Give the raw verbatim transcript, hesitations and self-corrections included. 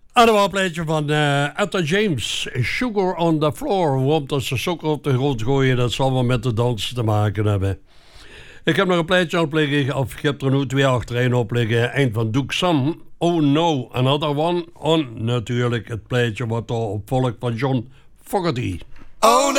En dan was een plaatje van uh, Etta James, Sugar on the Floor. Want als ze suiker op de grond gooien, dat zal wel met de dans te maken hebben. Ik heb nog een plaatje opliggen, of ik heb er nu twee achterin opliggen. Eind van Duke Sam, Oh No, Another One. En natuurlijk het plaatje wat er opvolgt van John Fogerty. Oh no!